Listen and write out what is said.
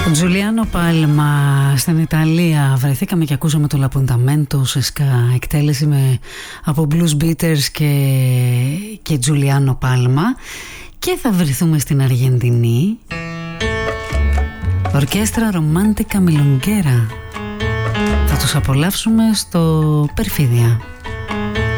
Τζουλιάνο Πάλμα στην Ιταλία. Βρεθήκαμε και ακούσαμε το Λαπονταμέντο σε ska, εκτέλεση από Blues Beaters και Τζουλιάνο Πάλμα. Και θα βρεθούμε στην Αργεντινή. Ορκέστρα Ρομάντικα Μιλονγκέρα. Θα τους απολαύσουμε στο Περφίδια.